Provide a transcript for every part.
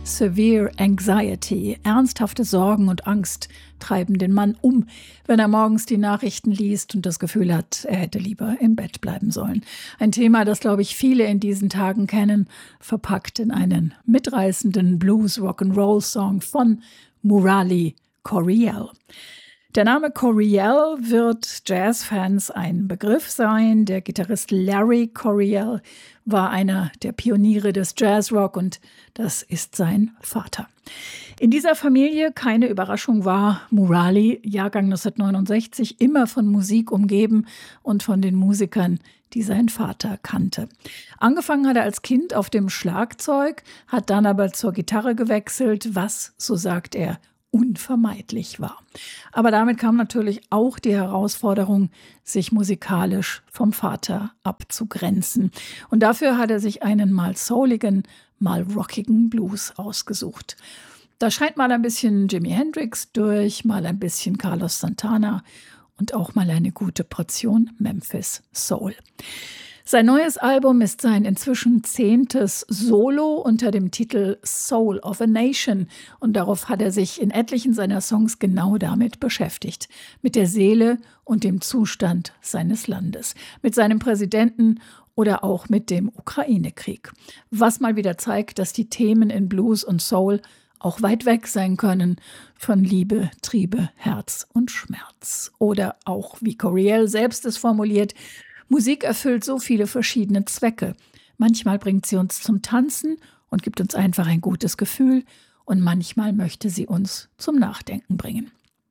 Severe Anxiety, ernsthafte Sorgen und Angst treiben den Mann um, wenn er morgens die Nachrichten liest und das Gefühl hat, er hätte lieber im Bett bleiben sollen. Ein Thema, das, glaube ich, viele in diesen Tagen kennen, verpackt in einen mitreißenden Blues-Rock'n'Roll-Song von Murali Coryell. Der Name Coryell wird Jazzfans ein Begriff sein. Der Gitarrist Larry Coryell war einer der Pioniere des Jazzrock und das ist sein Vater. In dieser Familie, keine Überraschung, war Murali, Jahrgang 1969, immer von Musik umgeben und von den Musikern, die sein Vater kannte. Angefangen hat er als Kind auf dem Schlagzeug, hat dann aber zur Gitarre gewechselt, was, so sagt er, unvermeidlich war. Aber damit kam natürlich auch die Herausforderung, sich musikalisch vom Vater abzugrenzen. Und dafür hat er sich einen mal souligen, mal rockigen Blues ausgesucht. Da scheint mal ein bisschen Jimi Hendrix durch, mal ein bisschen Carlos Santana und auch mal eine gute Portion Memphis Soul. Sein neues Album ist sein inzwischen 10. Solo unter dem Titel Soul of a Nation und darauf hat er sich in etlichen seiner Songs genau damit beschäftigt, mit der Seele und dem Zustand seines Landes, mit seinem Präsidenten oder auch mit dem Ukraine-Krieg. Was mal wieder zeigt, dass die Themen in Blues und Soul auch weit weg sein können von Liebe, Triebe, Herz und Schmerz. Oder auch, wie Coryell selbst es formuliert, Musik erfüllt so viele verschiedene Zwecke. Manchmal bringt sie uns zum Tanzen und gibt uns einfach ein gutes Gefühl und manchmal möchte sie uns zum Nachdenken bringen.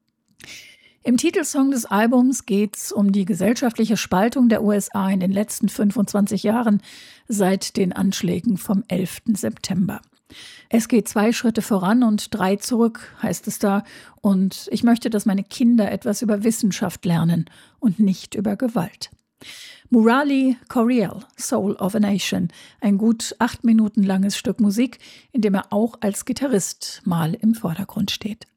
Im Titelsong des Albums geht es um die gesellschaftliche Spaltung der USA in den letzten 25 Jahren seit den Anschlägen vom 11. September. Es geht 2 Schritte voran und 3 zurück, heißt es da. Und ich möchte, dass meine Kinder etwas über Wissenschaft lernen und nicht über Gewalt. Murali Coryell, Soul of a Nation, ein gut 8 Minuten langes Stück Musik, in dem er auch als Gitarrist mal im Vordergrund steht.